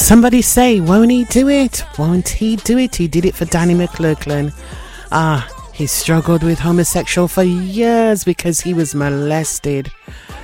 Somebody say, won't he do it? Won't he do it? He did it for Danny McLaughlin. He struggled with homosexual for years because he was molested.